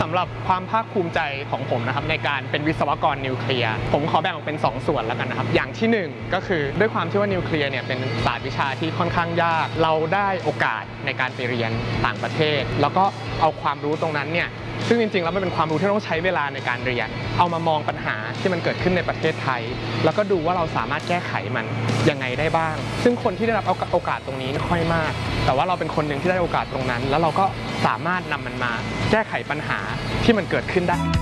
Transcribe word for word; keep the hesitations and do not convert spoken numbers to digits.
ำหรับความภาคภูมิใจของผมนะครับในการเป็นวิศวกรนิวเคลียร์ผมขอแบ่งออกเป็นสองส่วนแล้วกันนะครับอย่างที่หนึ่งก็คือด้วยความที่ว่านิวเคลียร์เนี่ยเป็นศาสตร์วิชาที่ค่อนข้างยากเราได้โอกาสในการไปเรียนต่างประเทศแล้วก็เอาความรู้ตรงนั้นเนี่ยซึ่งจริงๆแล้วมันเป็นความรู้ที่ต้องใช้เวลาในการเรียนเอามามองปัญหาที่มันเกิดขึ้นในประเทศไทยแล้วก็ดูว่าเราสามารถแก้ไขมันยังไงได้บ้างซึ่งคนที่ได้รับโอกาสตรงนี้ไม่ค่อยมากแต่ว่าเราเป็นคนหนึ่งที่ได้โอกาสตรงนั้นแล้วเราก็สามารถนำมันมาแก้ไขปัญหาที่มันเกิดขึ้นได้